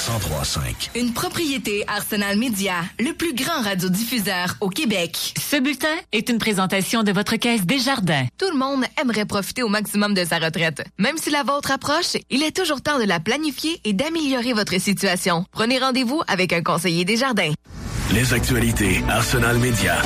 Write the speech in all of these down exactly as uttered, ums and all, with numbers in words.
cent trois cinq. Une propriété Arsenal Média, le plus grand radiodiffuseur au Québec. Ce bulletin est une présentation de votre Caisse Desjardins. Tout le monde aimerait profiter au maximum de sa retraite. Même si la vôtre approche, il est toujours temps de la planifier et d'améliorer votre situation. Prenez rendez-vous avec un conseiller Desjardins. Les actualités Arsenal Média.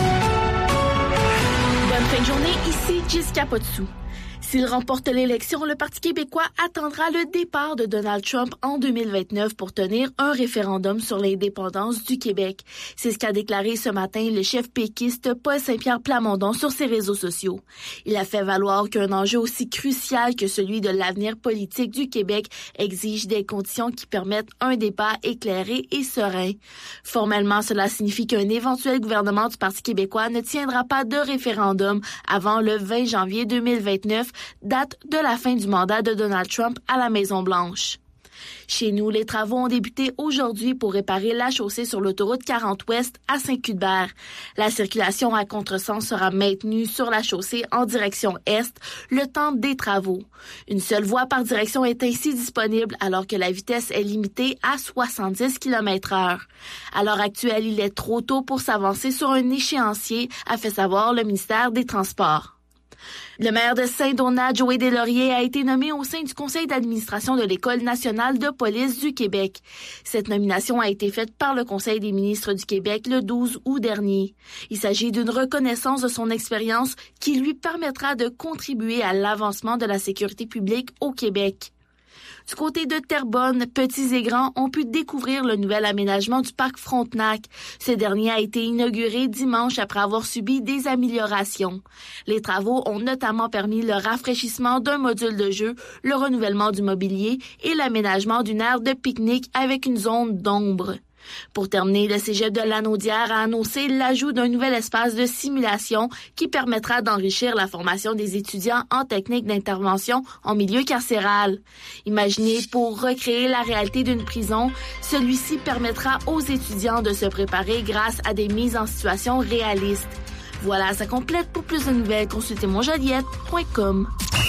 Bonne fin de journée, ici Jessica Potsou. S'il remporte l'élection, le Parti québécois attendra le départ de Donald Trump en deux mille vingt-neuf pour tenir un référendum sur l'indépendance du Québec. C'est ce qu'a déclaré ce matin le chef péquiste Paul Saint-Pierre Plamondon sur ses réseaux sociaux. Il a fait valoir qu'un enjeu aussi crucial que celui de l'avenir politique du Québec exige des conditions qui permettent un débat éclairé et serein. Formellement, cela signifie qu'un éventuel gouvernement du Parti québécois ne tiendra pas de référendum avant le vingt janvier deux mille vingt-neuf, date de la fin du mandat de Donald Trump à la Maison-Blanche. Chez nous, les travaux ont débuté aujourd'hui pour réparer la chaussée sur l'autoroute quarante Ouest à Saint-Cuthbert. La circulation à contresens sera maintenue sur la chaussée en direction est le temps des travaux. Une seule voie par direction est ainsi disponible alors que la vitesse est limitée à soixante-dix kilomètres heure. À l'heure actuelle, il est trop tôt pour s'avancer sur un échéancier, a fait savoir le ministère des Transports. Le maire de Saint-Donat, Joey Deslauriers, a été nommé au sein du conseil d'administration de l'École nationale de police du Québec. Cette nomination a été faite par le Conseil des ministres du Québec le douze août dernier. Il s'agit d'une reconnaissance de son expérience qui lui permettra de contribuer à l'avancement de la sécurité publique au Québec. Du côté de Terrebonne, petits et grands ont pu découvrir le nouvel aménagement du parc Frontenac. Ce dernier a été inauguré dimanche après avoir subi des améliorations. Les travaux ont notamment permis le rafraîchissement d'un module de jeu, le renouvellement du mobilier et l'aménagement d'une aire de pique-nique avec une zone d'ombre. Pour terminer, le cégep de Lanaudière a annoncé l'ajout d'un nouvel espace de simulation qui permettra d'enrichir la formation des étudiants en technique d'intervention en milieu carcéral. Imaginé pour recréer la réalité d'une prison, celui-ci permettra aux étudiants de se préparer grâce à des mises en situation réalistes. Voilà, ça complète. Pour plus de nouvelles, consultez mon joliette point com.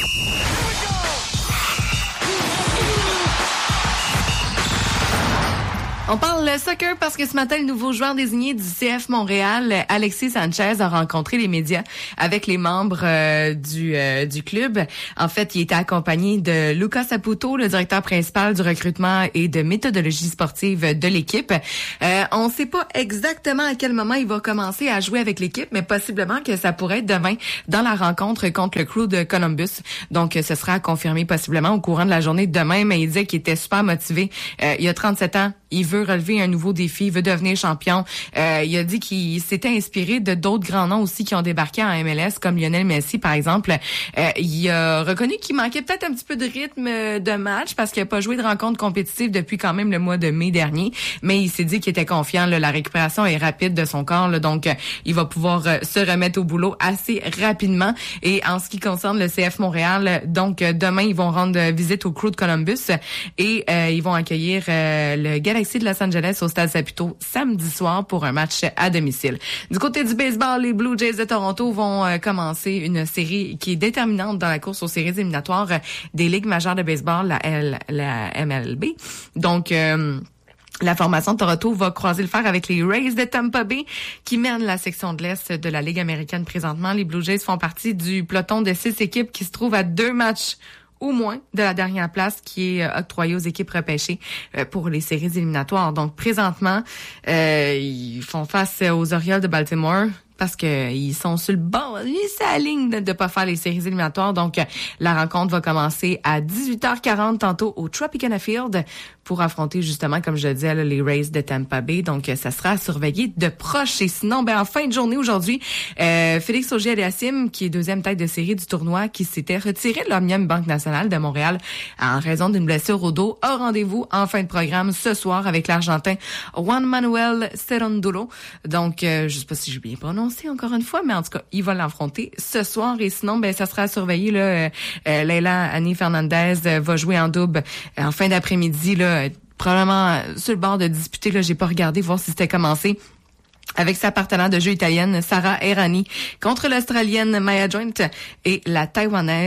On parle soccer parce que ce matin, le nouveau joueur désigné du C F Montréal, Alexis Sanchez, a rencontré les médias avec les membres euh, du euh, du club. En fait, il était accompagné de Lucas Saputo, le directeur principal du recrutement et de méthodologie sportive de l'équipe. Euh, on ne sait pas exactement à quel moment il va commencer à jouer avec l'équipe, mais possiblement que ça pourrait être demain dans la rencontre contre le Crew de Columbus. Donc, ce sera confirmé possiblement au courant de la journée de demain, mais il disait qu'il était super motivé. Euh, il a trente-sept ans. Il veut relever un nouveau défi, il veut devenir champion. Euh, il a dit qu'il s'était inspiré de d'autres grands noms aussi qui ont débarqué en M L S, comme Lionel Messi, par exemple. Euh, il a reconnu qu'il manquait peut-être un petit peu de rythme de match parce qu'il n'a pas joué de rencontre compétitive depuis quand même le mois de mai dernier. Mais il s'est dit qu'il était confiant. Là, la récupération est rapide de son corps, là, donc euh, il va pouvoir euh, se remettre au boulot assez rapidement. Et en ce qui concerne le C F Montréal, donc euh, demain, ils vont rendre visite au Crew de Columbus et euh, ils vont accueillir euh, le Galaxy de Los Angeles au Stade Saputo samedi soir pour un match à domicile. Du côté du baseball, les Blue Jays de Toronto vont euh, commencer une série qui est déterminante dans la course aux séries éliminatoires des ligues majeures de baseball, la, L, la M L B. Donc, euh, la formation de Toronto va croiser le fer avec les Rays de Tampa Bay qui mènent la section de l'Est de la Ligue américaine présentement. Les Blue Jays font partie du peloton de six équipes qui se trouvent à deux matchs au moins de la dernière place qui est octroyée aux équipes repêchées euh, pour les séries éliminatoires. Donc, présentement, euh, ils font face aux Orioles de Baltimore parce que ils sont sur le bord, c'est la ligne de ne pas faire les séries éliminatoires. Donc, la rencontre va commencer à dix-huit heures quarante tantôt au Tropicana Field pour affronter justement, comme je le disais, là, les Rays de Tampa Bay. Donc, ça sera à surveiller de proche. Et sinon, ben en fin de journée aujourd'hui, euh, Félix Auger-Aliassime, qui est deuxième tête de série du tournoi, qui s'était retiré de l'Omnium Banque Nationale de Montréal en raison d'une blessure au dos, a rendez-vous en fin de programme ce soir avec l'Argentin Juan Manuel Cerundolo. Donc, euh, je sais pas si j'ai bien prononcé encore une fois, mais en tout cas, il va l'affronter ce soir. Et sinon, ben ça sera à surveiller. Là, euh, euh, Leila Annie Fernandez euh, va jouer en double euh, en fin d'après-midi. Là, euh, probablement euh, sur le bord de disputer. Là, j'ai pas regardé voir si c'était commencé. Avec sa partenaire de jeu italienne Sarah Errani contre l'Australienne Maya Joint et la Taïwanaise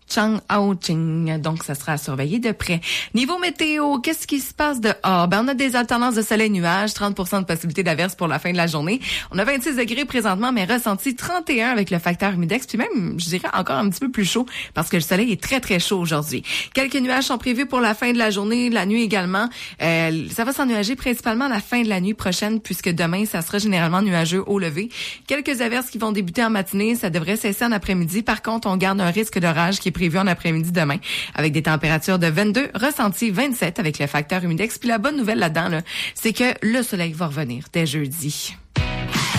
Chang Ao Ching. Donc, ça sera à surveiller de près. Niveau météo, qu'est-ce qui se passe dehors? Ben, on a des alternances de soleil-nuages, trente pour cent de possibilité d'averse pour la fin de la journée. On a vingt-six degrés présentement, mais ressenti trente et un avec le facteur humidex, puis même, je dirais, encore un petit peu plus chaud parce que le soleil est très, très chaud aujourd'hui. Quelques nuages sont prévus pour la fin de la journée, la nuit également. Euh, ça va s'ennuager principalement à la fin de la nuit prochaine puisque demain, ça sera généralement nuageux au lever. Quelques averses qui vont débuter en matinée, ça devrait cesser en après-midi. Par contre, on garde un risque d'orage qui est prévu en après-midi demain avec des températures de vingt-deux, ressenti vingt-sept avec le facteur humidex. Puis la bonne nouvelle là-dedans, là, c'est que le soleil va revenir dès jeudi.